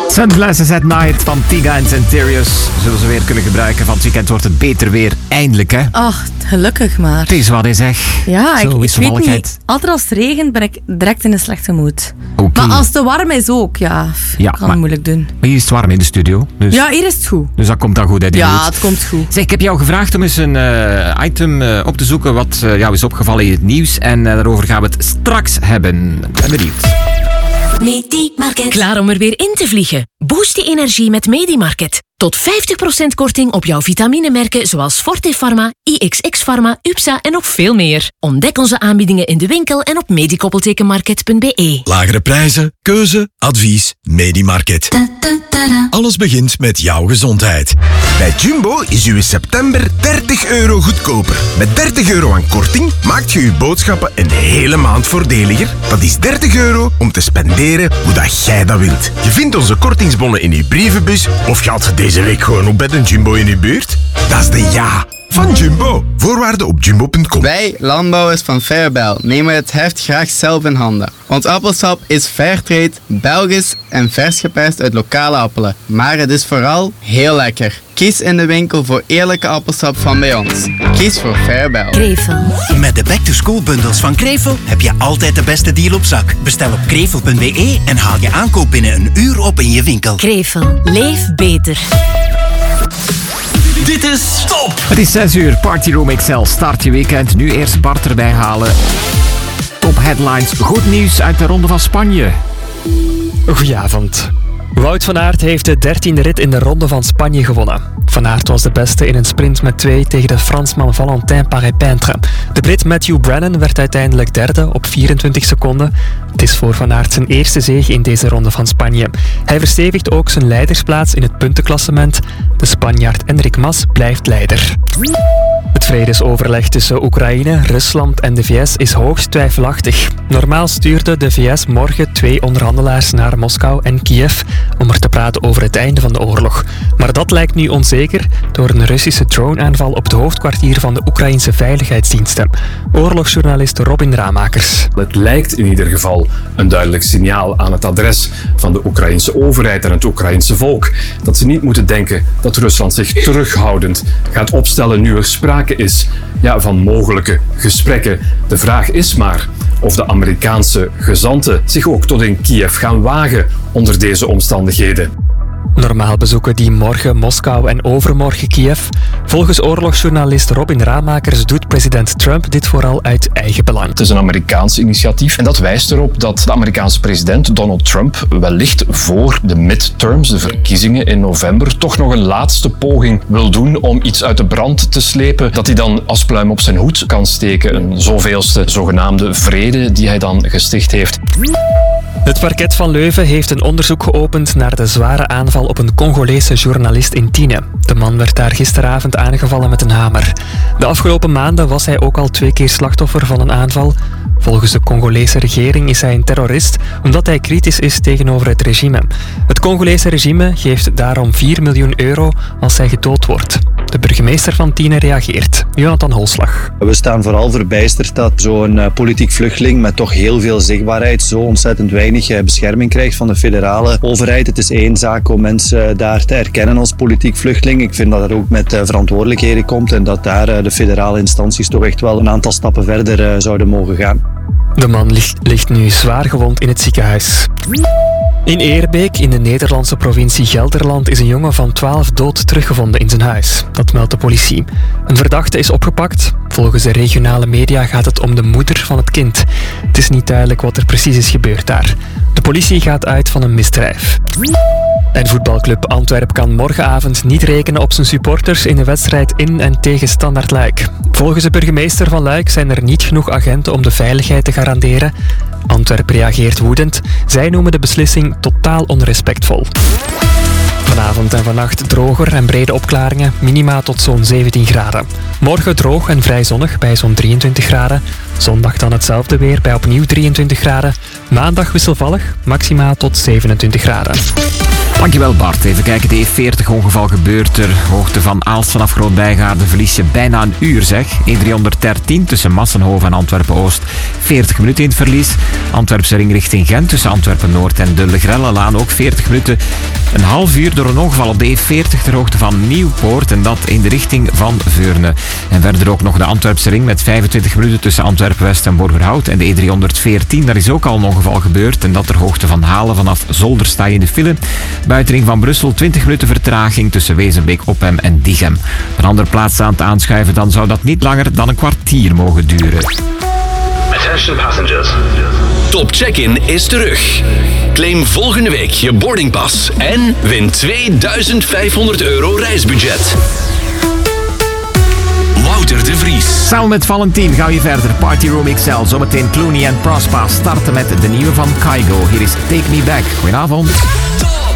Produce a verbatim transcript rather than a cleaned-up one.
Sunglasses at Night van Tiga en Centurious zullen ze weer kunnen gebruiken. Van het weekend wordt het beter weer, eindelijk hè. Ach, gelukkig maar. Het is wat hij zegt. Ja, Zo, ik, ik weet niet. Altijd als het regent ben ik direct in een slechte mood. Okay. Maar als het te warm is ook, ja, ja kan maar, het moeilijk doen. Maar hier is het warm in de studio. Dus, ja, hier is het goed. Dus dat komt dan goed uit die Ja, moed. het komt goed. Zeg, ik heb jou gevraagd om eens een uh, item uh, op te zoeken wat uh, jou is opgevallen in het nieuws. En uh, daarover gaan we het straks hebben. Ben benieuwd. Medimarket. Klaar om er weer in te vliegen? Boost je energie met Medimarket. Tot vijftig procent korting op jouw vitaminemerken zoals Forte Pharma, I X X Pharma, U P S A en nog veel meer. Ontdek onze aanbiedingen in de winkel en op medikoppeltekenmarket punt b e. Lagere prijzen, keuze, advies, Medimarket. Alles begint met jouw gezondheid. Bij Jumbo is u in september dertig euro goedkoper. Met dertig euro aan korting maakt je uw boodschappen een hele maand voordeliger. Dat is dertig euro om te spenderen hoe dat jij dat wilt. Je vindt onze kortingsbonnen in uw brievenbus of gaat je deze week gewoon op bij een Jumbo in uw buurt? Dat is de ja van Jumbo. Voorwaarden op jumbo punt com. Wij, landbouwers van Fairbel, nemen het heft graag zelf in handen. Ons appelsap is Fairtrade, Belgisch en vers geperst uit lokale appelen. Maar het is vooral heel lekker. Kies in de winkel voor eerlijke appelsap van bij ons. Kies voor Fairbel. Krevel. Met de back-to-school bundles van Krevel heb je altijd de beste deal op zak. Bestel op krevel punt b e en haal je aankoop binnen een uur op in je winkel. Krevel. Leef beter. Dit is Top! Het is zes uur, Party Room X L. Start je weekend. Nu eerst Bart erbij halen. Top headlines. Goed nieuws uit de Ronde van Spanje. Goedenavond. Wout van Aert heeft de dertiende rit in de Ronde van Spanje gewonnen. Van Aert was de beste in een sprint met twee tegen de Fransman Valentin Paré-Peintre. De Brit Matthew Brennan werd uiteindelijk derde op vierentwintig seconden. Het is voor Van Aert zijn eerste zege in deze Ronde van Spanje. Hij verstevigt ook zijn leidersplaats in het puntenklassement. De Spanjaard Enric Mas blijft leider. Het vredesoverleg tussen Oekraïne, Rusland en de V S is hoogst twijfelachtig. Normaal stuurde de V S morgen twee onderhandelaars naar Moskou en Kiev om er te praten over het einde van de oorlog. Maar dat lijkt nu onzeker door een Russische droneaanval op het hoofdkwartier van de Oekraïnse veiligheidsdiensten. Oorlogsjournalist Robin Ramakers. Het lijkt in ieder geval een duidelijk signaal aan het adres van de Oekraïnse overheid en het Oekraïnse volk dat ze niet moeten denken dat Rusland zich terughoudend gaat opstellen nu er sprake is ja, van mogelijke gesprekken. De vraag is maar of de Amerikaanse gezanten zich ook tot in Kiev gaan wagen onder deze omstandigheden. Normaal bezoeken die morgen Moskou en overmorgen Kiev. Volgens oorlogsjournalist Robin Ramakers doet president Trump dit vooral uit eigen belang. Het is een Amerikaans initiatief en dat wijst erop dat de Amerikaanse president Donald Trump wellicht voor de midterms, de verkiezingen in november, toch nog een laatste poging wil doen om iets uit de brand te slepen dat hij dan als pluim op zijn hoed kan steken. Een zoveelste zogenaamde vrede die hij dan gesticht heeft. Het parket van Leuven heeft een onderzoek geopend naar de zware aanval op een Congolese journalist in Tiene. De man werd daar gisteravond aangevallen met een hamer. De afgelopen maanden was hij ook al twee keer slachtoffer van een aanval. Volgens de Congolese regering is hij een terrorist omdat hij kritisch is tegenover het regime. Het Congolese regime geeft daarom vier miljoen euro als hij gedood wordt. De burgemeester van Tiene reageert. Jonathan Holslag. We staan vooral verbijsterd dat zo'n uh, politiek vluchteling met toch heel veel zichtbaarheid zo ontzettend weinig uh, bescherming krijgt van de federale overheid. Het is één zaak om mensen uh, daar te erkennen als politiek vluchteling. Ik vind dat er ook met uh, verantwoordelijkheden komt en dat daar uh, de federale instanties toch echt wel een aantal stappen verder uh, zouden mogen gaan. De man ligt, ligt nu zwaar gewond in het ziekenhuis. In Eerbeek, in de Nederlandse provincie Gelderland, is een jongen van twaalf dood teruggevonden in zijn huis. Dat meldt de politie. Een verdachte is opgepakt. Volgens de regionale media gaat het om de moeder van het kind. Het is niet duidelijk wat er precies is gebeurd daar. De politie gaat uit van een misdrijf. En voetbalclub Antwerp kan morgenavond niet rekenen op zijn supporters in de wedstrijd in en tegen Standaard Luik. Volgens de burgemeester van Luik zijn er niet genoeg agenten om de veiligheid te garanderen. Antwerp reageert woedend. Zij noemen de beslissing totaal onrespectvol. Vanavond en vannacht droger en brede opklaringen, minima tot zo'n zeventien graden. Morgen droog en vrij zonnig bij zo'n drieëntwintig graden. Zondag dan hetzelfde weer bij opnieuw drieëntwintig graden. Maandag wisselvallig, maxima tot zevenentwintig graden. Dankjewel Bart. Even kijken, de E veertig ongeval gebeurt ter hoogte van Aalst vanaf Groot-Bijgaarden. Verlies je bijna een uur zeg. E driehonderddertien tussen Massenhoven en Antwerpen-Oost. veertig minuten in het verlies. Antwerpse ring richting Gent tussen Antwerpen-Noord en de Legrellenlaan ook veertig minuten. Een half uur door een ongeval op de E veertig ter hoogte van Nieuwpoort en dat in de richting van Veurne. En verder ook nog de Antwerpse ring met vijfentwintig minuten tussen Antwerpen-West en Borgerhout. En de E driehonderdveertien, daar is ook al een ongeval gebeurd en dat ter hoogte van Halen vanaf Zolder sta je in de file. Buitenring van Brussel twintig minuten vertraging tussen Wezenbeek, Oppem en Diegem. Een andere plaats aan het aanschuiven, dan zou dat niet langer dan een kwartier mogen duren. Attention passengers. Top Check-in is terug. Claim volgende week je boardingpas en win tweeduizend vijfhonderd euro reisbudget. Wouter de Vries. Samen met Valentin ga je verder. Party Room X L, zometeen Clooney en Prospa starten met de nieuwe van Kygo. Hier is Take Me Back. Goedenavond. Top